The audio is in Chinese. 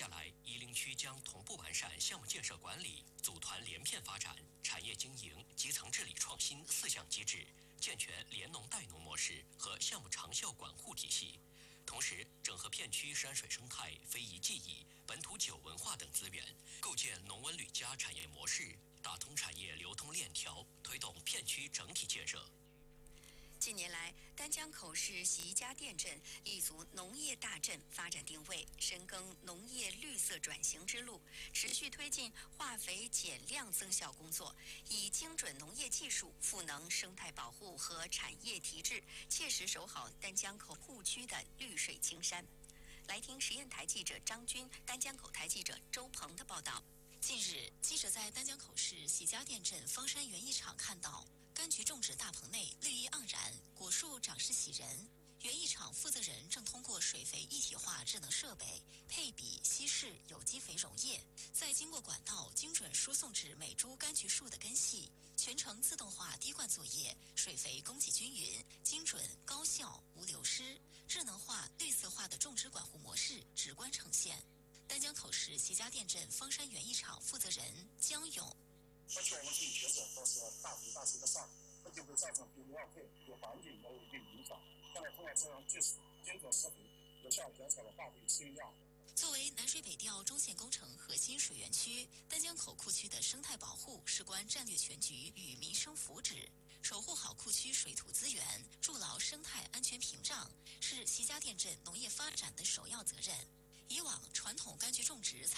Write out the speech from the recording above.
下来，夷陵区将同步完善项目建设管理、组团联片发展、产业经营、基层治理创新4项机制，健全联农带农模式和项目长效管护体系。同时，整合片区山水生态、非遗技艺、本土酒文化等资源，构建农文旅加产业模式，打通产业流通链条，推动片区整体建设。 近年来，丹江口市习家店镇立足农业大镇发展定位，深耕农业绿色转型之路，持续推进化肥减量增效工作，以精准农业技术赋能生态保护和产业提质，切实守好丹江口护区的绿水青山。来听实验台记者张军、丹江口台记者周鹏的报道。 近日，记者在丹江口市习家店镇方山园艺场看到，柑橘种植大棚内绿意盎然，果树长势喜人。园艺场负责人正通过水肥一体化智能设备配比稀释有机肥溶液，再经过管道精准输送至每株柑橘树的根系，全程自动化滴灌作业，水肥供给均匀、精准、高效、无流失，智能化、绿色化的种植管护模式直观呈现。丹江口市习家店镇方山园艺场负责人江勇。 而且我们这里觉得都是大肥大水的上，不仅会造成病毒浪费，对环境也有一定影响。但是通过这样技术，精准施肥，有效减少了化肥使用量。 作为南水北调中线工程核心水源区，丹江口库区的生态保护事关战略全局与民生福祉，守护好库区水土资源，筑牢生态安全屏障，是习家店镇农业发展的首要责任。以往传统柑橘种植